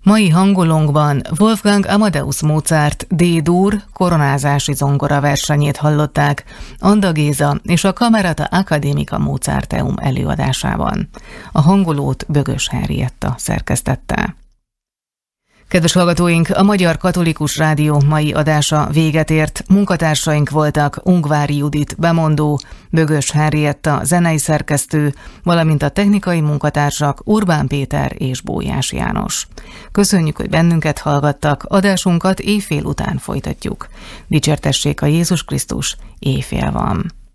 Mai hangolónkban Wolfgang Amadeus Mozart D-dur koronázási zongora versenyét hallották Anda Géza és a Camerata Academica Mozarteum előadásában. A hangolót Bögös Henrietta szerkesztette. Kedves hallgatóink, a Magyar Katolikus Rádió mai adása véget ért. Munkatársaink voltak Ungvári Judit bemondó, Bögös Henrietta zenei szerkesztő, valamint a technikai munkatársak Urbán Péter és Bójás János. Köszönjük, hogy bennünket hallgattak, adásunkat éjfél után folytatjuk. Dicsértessék a Jézus Krisztus, éjfél van.